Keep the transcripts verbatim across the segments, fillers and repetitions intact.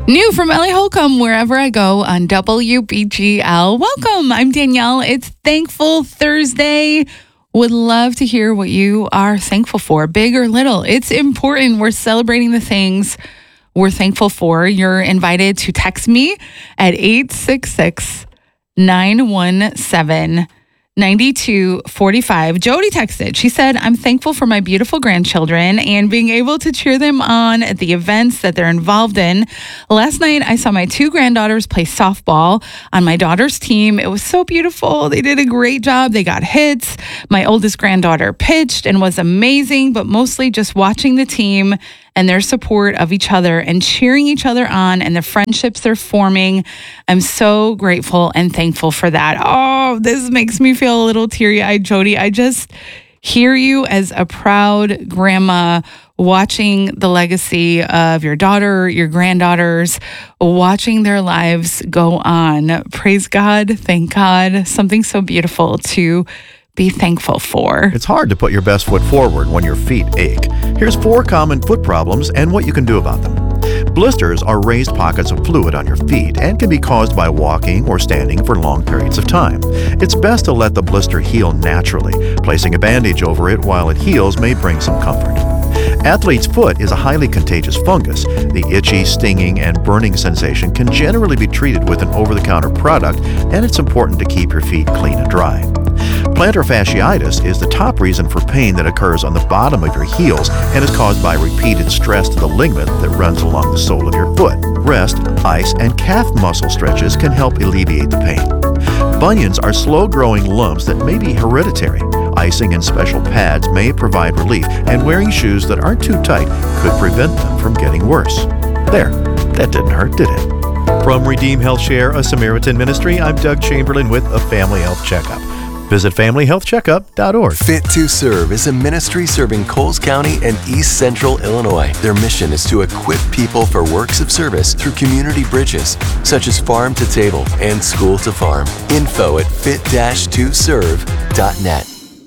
New from Ellie Holcomb, Wherever I Go on W B G L. Welcome. I'm Danielle. It's Thankful Thursday. Would love to hear what you are thankful for, big or little. It's important. We're celebrating the things we're thankful for. You're invited to text me at eight six six, nine one seven, nine two four five. Jody texted. She said, I'm thankful for my beautiful grandchildren and being able to cheer them on at the events that they're involved in. Last night, I saw my two granddaughters play softball on my daughter's team. It was so beautiful. They did a great job. They got hits. My oldest granddaughter pitched and was amazing, but mostly just watching the team and their support of each other and cheering each other on and the friendships they're forming. I'm so grateful and thankful for that. Oh, this makes me feel a little teary-eyed, Jody. I just hear you as a proud grandma watching the legacy of your daughter, your granddaughters, watching their lives go on. Praise God. Thank God. Something so beautiful to be thankful for. It's hard to put your best foot forward when your feet ache. Here's four common foot problems and what you can do about them. Blisters are raised pockets of fluid on your feet and can be caused by walking or standing for long periods of time. It's best to let the blister heal naturally. Placing a bandage over it while it heals may bring some comfort. Athlete's foot is a highly contagious fungus. The itchy, stinging, and burning sensation can generally be treated with an over-the-counter product, and it's important to keep your feet clean and dry. Plantar fasciitis is the top reason for pain that occurs on the bottom of your heels and is caused by repeated stress to the ligament that runs along the sole of your foot. Rest, ice, and calf muscle stretches can help alleviate the pain. Bunions are slow-growing lumps that may be hereditary. Icing and special pads may provide relief, and wearing shoes that aren't too tight could prevent them from getting worse. There, that didn't hurt, did it? From Redeem Health Share, a Samaritan ministry, I'm Doug Chamberlain with a Family Health Checkup. Visit family health checkup dot org. Fit to Serve is a ministry serving Coles County and East Central Illinois. Their mission is to equip people for works of service through community bridges, such as farm to table and school to farm. Info at fit dash to serve dot net.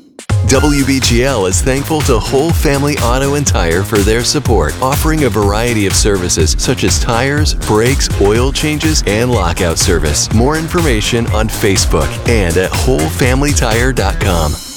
W B G L is thankful to Whole Family Auto and Tire for their support, offering a variety of services such as tires, brakes, oil changes, and lockout service. More information on Facebook and at whole family tire dot com.